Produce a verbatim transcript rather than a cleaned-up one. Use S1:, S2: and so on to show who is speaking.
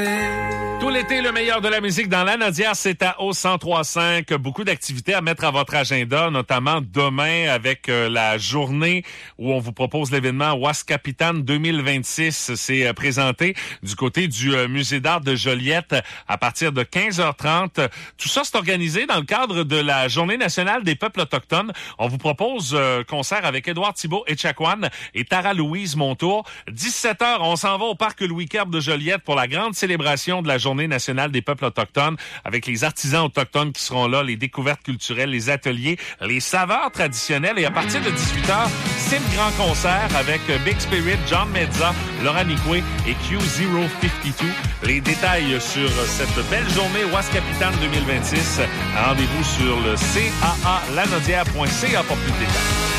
S1: Tout l'été, le meilleur de la musique dans la Lanaudière, c'est à O cent trois cinq. Beaucoup d'activités à mettre à votre agenda, notamment demain avec euh, la journée où on vous propose l'événement Ouaskapitan deux mille vingt-six. C'est euh, présenté du côté du euh, Musée d'art de Joliette à partir de quinze heures trente. Tout ça, c'est organisé dans le cadre de la Journée nationale des peuples autochtones. On vous propose euh, concert avec Édouard Thibault et Chakwan et Tara-Louise Montour. dix-sept heures, on s'en va au parc Louis-Kerbe de Joliette pour la grande célébration de la Journée nationale des peuples autochtones avec les artisans autochtones qui seront là, les découvertes culturelles, les ateliers, les saveurs traditionnelles. Et à partir de dix-huit heures, c'est le grand concert avec Big Spirit, John Mezza, Laura Nicoué et Q zéro cinquante-deux. Les détails sur cette belle journée Ouaskapitan deux mille vingt-six, rendez-vous sur le C A A lanaudière point C A pour plus de détails.